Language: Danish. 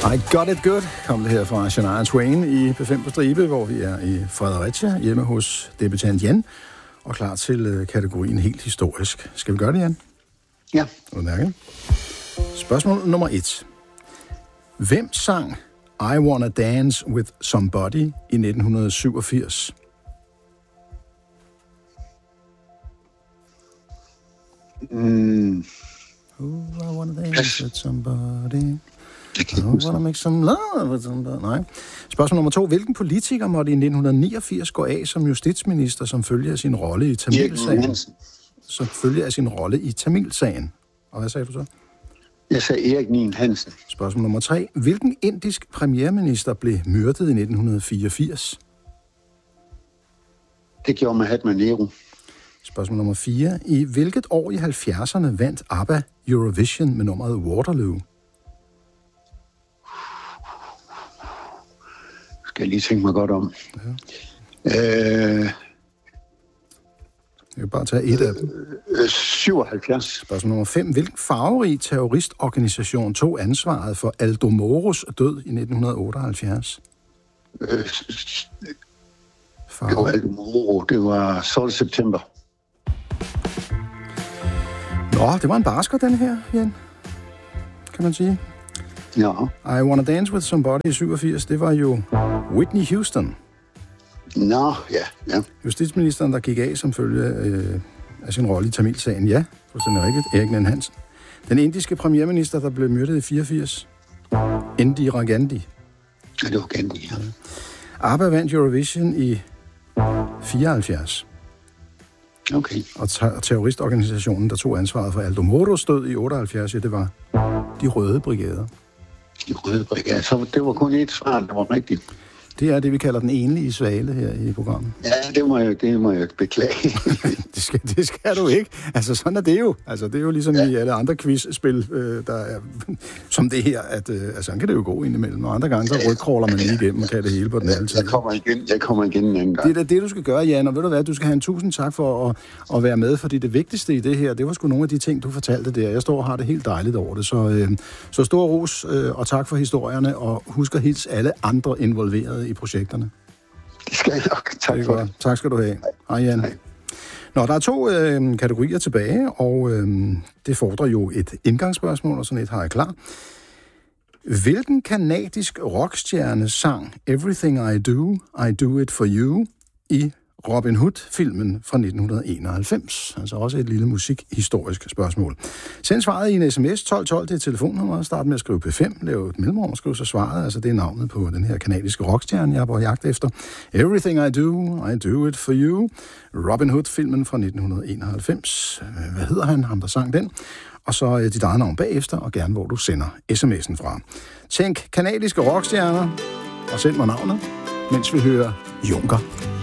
I Got It Good kom det her fra Shania Twain i P5 på stribe, hvor vi er i Fredericia, hjemme hos debutant Jan, og klar til kategorien helt historisk. Skal vi gøre det, Jan? Ja. Udmærket. Spørgsmål nummer 1. Hvem sang I Wanna Dance With Somebody i 1987? I wanna dance with somebody. I wanna make some love with somebody. Nej. Spørgsmål nummer 2. Hvilken politiker måtte i 1989 gå af som justitsminister som følge af sin rolle i Tamilsagen? Som følge af sin rolle i Tamilsagen. Og hvad sagde du så? Jeg sagde Erik Nien Hansen. Spørgsmål nummer 3. Hvilken indisk premierminister blev myrdet i 1984? Det gjorde Mahatma Nehru. Spørgsmål nummer 4. I hvilket år i 70'erne vandt ABBA Eurovision med nummeret Waterloo? Skal jeg lige tænke mig godt om. Ja. Jeg kan bare tage et af dem. 77. Spørgsmål nummer 5. Hvilken farverig terroristorganisation tog ansvaret for Aldo Moros død i 1978? Det var Aldo Moro. Det var 12. september. Nå, det var en barsker, den her, Jan. Kan man sige. Ja. I Wanna Dance With Somebody i 87, det var jo Whitney Houston. Nå, ja. Justitsministeren, der gik af som følge af sin rolle i Tamilsagen. Ja, fuldstændig rigtigt. Erik Nien Hansen. Den indiske premierminister, der blev myrdet i 84. Indira Gandhi. Ja, det var Gandhi, ja. ABBA vandt Eurovision i 74. Okay. Og terroristorganisationen, der tog ansvaret for Aldo Moros død i 78, det var de Røde Brigader. De Røde Brigader. Så det var kun et svar, der var rigtigt. Det er det, vi kalder den enlige svale her i programmet. Ja, det må jeg beklage. det skal du ikke. Altså, sådan er det jo. Altså, det er jo ligesom i alle andre quizspil, der er som det her, at sådan kan det jo gå indimellem. Og andre gange, så rygkråler man lige igennem og kan det hele på den anden tid. Jeg kommer igen en anden gang. Det er det, du skal gøre, Jan. Og ved du hvad, du skal have en 1000 tak for at være med, fordi det vigtigste i det her, det var sgu nogle af de ting, du fortalte der. Jeg står og har det helt dejligt over det. Så stor ros og tak for historierne, og husk at hilse alle andre involverede i projekterne. Det skal jeg nok. Tak for det. Tak skal du have. Hej, Jan. Hej. Nå, der er 2 kategorier tilbage, og det fordrer jo et indgangsspørgsmål, og sådan et har jeg klar. Hvilken kanadisk rockstjerne sang Everything I Do It For You i Robin Hood-filmen fra 1991. Altså også et lille musikhistorisk spørgsmål. Send svaret i en sms 1212 til telefonnummeret. Start med at skrive P5. Lav et mellemrum og skriv så svaret. Altså det er navnet på den her kanadiske rockstjerne, jeg er på jagt efter. Everything I Do It For You. Robin Hood-filmen fra 1991. Hvad hedder han? Ham, der sang den. Og så dit eget navn bagefter, og gerne hvor du sender sms'en fra. Tænk kanadiske rockstjerner, og send mig navnet, mens vi hører Junker.